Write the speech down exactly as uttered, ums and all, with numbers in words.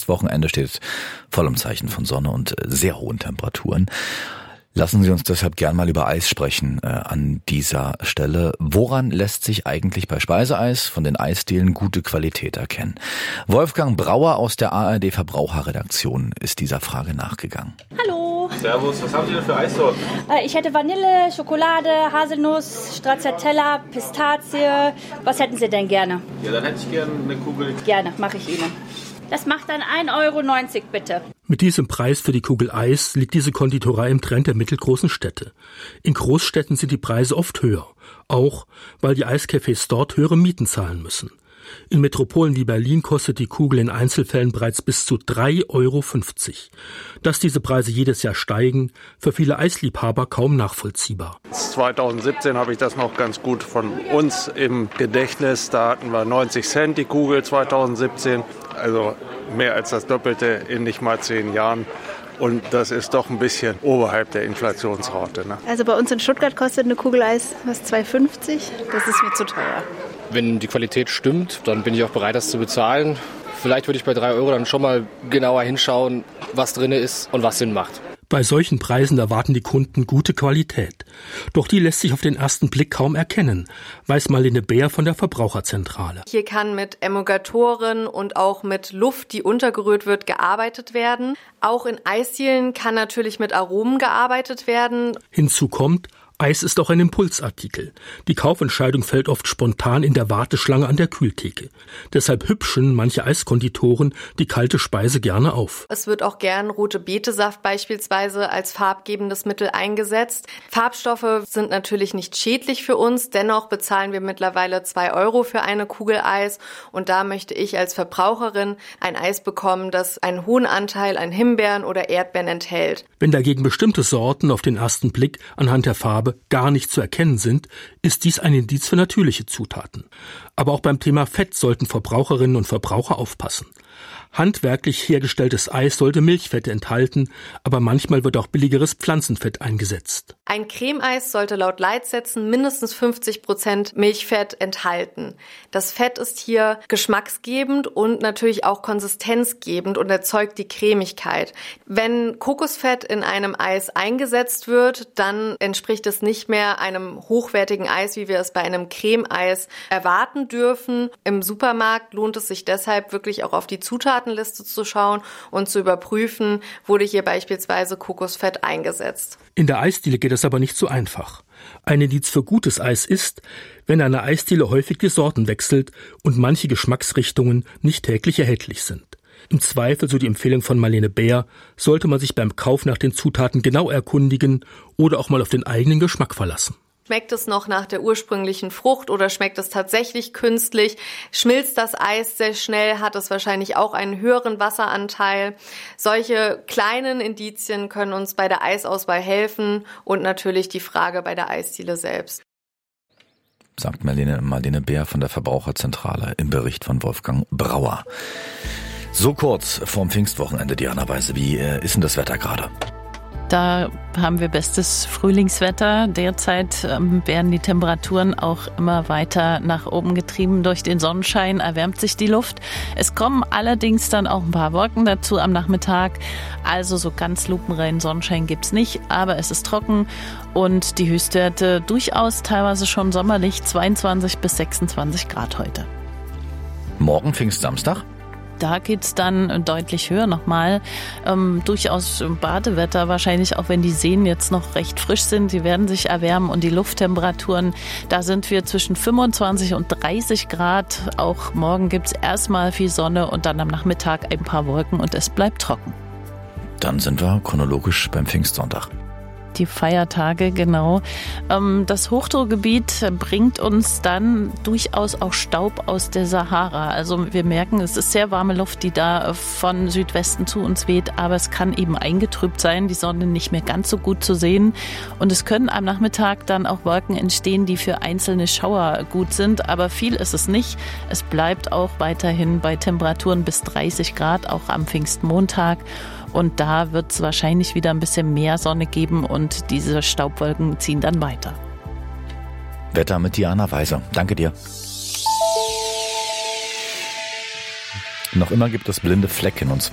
Pfingstwochenende steht voll im Zeichen von Sonne und sehr hohen Temperaturen. Lassen Sie uns deshalb gern mal über Eis sprechen äh, an dieser Stelle. Woran lässt sich eigentlich bei Speiseeis von den Eisdielen gute Qualität erkennen? Wolfgang Brauer aus der A R D Verbraucherredaktion ist dieser Frage nachgegangen. Hallo. Servus, was haben Sie denn für Eissorten? Äh, ich hätte Vanille, Schokolade, Haselnuss, Stracciatella, Pistazie. Was hätten Sie denn gerne? Ja, dann hätte ich gerne eine Kugel. Gerne, mache ich Ihnen. Das macht dann ein Euro neunzig bitte. Mit diesem Preis für die Kugel Eis liegt diese Konditorei im Trend der mittelgroßen Städte. In Großstädten sind die Preise oft höher, auch weil die Eiscafés dort höhere Mieten zahlen müssen. In Metropolen wie Berlin kostet die Kugel in Einzelfällen bereits bis zu drei Euro fünfzig. Dass diese Preise jedes Jahr steigen, für viele Eisliebhaber kaum nachvollziehbar. zweitausendsiebzehn habe ich das noch ganz gut von uns im Gedächtnis. Da hatten wir neunzig Cent die Kugel zweitausendsiebzehn. Also mehr als das Doppelte in nicht mal zehn Jahren. Und das ist doch ein bisschen oberhalb der Inflationsrate. Ne? Also bei uns in Stuttgart kostet eine Kugel Eis was zwei fünfzig. Das ist mir zu teuer. Wenn die Qualität stimmt, dann bin ich auch bereit, das zu bezahlen. Vielleicht würde ich bei drei Euro dann schon mal genauer hinschauen, was drin ist und was Sinn macht. Bei solchen Preisen erwarten die Kunden gute Qualität. Doch die lässt sich auf den ersten Blick kaum erkennen, weiß Marlene Beer von der Verbraucherzentrale. Hier kann mit Emulgatoren und auch mit Luft, die untergerührt wird, gearbeitet werden. Auch in Eisdielen kann natürlich mit Aromen gearbeitet werden. Hinzu kommt, Eis ist auch ein Impulsartikel. Die Kaufentscheidung fällt oft spontan in der Warteschlange an der Kühltheke. Deshalb hübschen manche Eiskonditoren die kalte Speise gerne auf. Es wird auch gern rote Betesaft beispielsweise als farbgebendes Mittel eingesetzt. Farbstoffe sind natürlich nicht schädlich für uns, dennoch bezahlen wir mittlerweile zwei Euro für eine Kugel Eis. Und da möchte ich als Verbraucherin ein Eis bekommen, das einen hohen Anteil an Himbeeren oder Erdbeeren enthält. Wenn dagegen bestimmte Sorten auf den ersten Blick anhand der Farbe gar nicht zu erkennen sind, ist dies ein Indiz für natürliche Zutaten. Aber auch beim Thema Fett sollten Verbraucherinnen und Verbraucher aufpassen. Handwerklich hergestelltes Eis sollte Milchfette enthalten, aber manchmal wird auch billigeres Pflanzenfett eingesetzt. Ein Cremeeis sollte laut Leitsätzen mindestens fünfzig Prozent Milchfett enthalten. Das Fett ist hier geschmacksgebend und natürlich auch konsistenzgebend und erzeugt die Cremigkeit. Wenn Kokosfett in einem Eis eingesetzt wird, dann entspricht es nicht mehr einem hochwertigen Eis, wie wir es bei einem Cremeeis erwarten dürfen. Im Supermarkt lohnt es sich deshalb wirklich auch auf die Zutatenliste zu schauen und zu überprüfen, wurde hier beispielsweise Kokosfett eingesetzt. In der Eisdiele geht es aber nicht so einfach. Ein Indiz für gutes Eis ist, wenn eine Eisdiele häufig die Sorten wechselt und manche Geschmacksrichtungen nicht täglich erhältlich sind. Im Zweifel, so die Empfehlung von Marlene Beer, sollte man sich beim Kauf nach den Zutaten genau erkundigen oder auch mal auf den eigenen Geschmack verlassen. Schmeckt es noch nach der ursprünglichen Frucht oder schmeckt es tatsächlich künstlich? Schmilzt das Eis sehr schnell? Hat es wahrscheinlich auch einen höheren Wasseranteil? Solche kleinen Indizien können uns bei der Eisauswahl helfen und natürlich die Frage bei der Eisdiele selbst. Sagt Marlene, Marlene Beer von der Verbraucherzentrale im Bericht von Wolfgang Brauer. So kurz vorm Pfingstwochenende, Diana Weise, wie äh, ist denn das Wetter gerade? Da haben wir bestes Frühlingswetter. Derzeit werden die Temperaturen auch immer weiter nach oben getrieben. Durch den Sonnenschein erwärmt sich die Luft. Es kommen allerdings dann auch ein paar Wolken dazu am Nachmittag. Also so ganz lupenreinen Sonnenschein gibt's nicht, aber es ist trocken und die Höchstwerte durchaus teilweise schon sommerlich, zweiundzwanzig bis sechsundzwanzig Grad heute. Morgen Pfingstsamstag? Da geht's dann deutlich höher nochmal. Ähm, durchaus Badewetter wahrscheinlich, auch wenn die Seen jetzt noch recht frisch sind. Die werden sich erwärmen und die Lufttemperaturen, da sind wir zwischen fünfundzwanzig und dreißig Grad. Auch morgen gibt's erstmal viel Sonne und dann am Nachmittag ein paar Wolken und es bleibt trocken. Dann sind wir chronologisch beim Pfingstsonntag. Die Feiertage, genau. Das Hochdruckgebiet bringt uns dann durchaus auch Staub aus der Sahara. Also wir merken, es ist sehr warme Luft, die da von Südwesten zu uns weht, aber es kann eben eingetrübt sein, die Sonne nicht mehr ganz so gut zu sehen. Und es können am Nachmittag dann auch Wolken entstehen, die für einzelne Schauer gut sind, aber viel ist es nicht. Es bleibt auch weiterhin bei Temperaturen bis dreißig Grad, auch am Pfingstmontag. Und da wird es wahrscheinlich wieder ein bisschen mehr Sonne geben und diese Staubwolken ziehen dann weiter. Wetter mit Diana Weise. Danke dir. Noch immer gibt es blinde Flecken und zwar